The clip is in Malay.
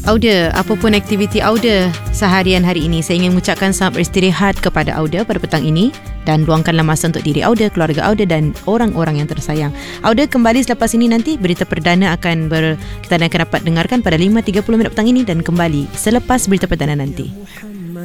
Auda, apapun aktiviti Auda seharian hari ini, saya ingin mengucapkan selamat beristirahat kepada Auda pada petang ini dan luangkanlah masa untuk diri Auda, keluarga Auda dan orang-orang yang tersayang. Auda kembali selepas ini nanti berita perdana kita akan dapat dengarkan pada 5.30 petang ini dan kembali selepas berita perdana nanti.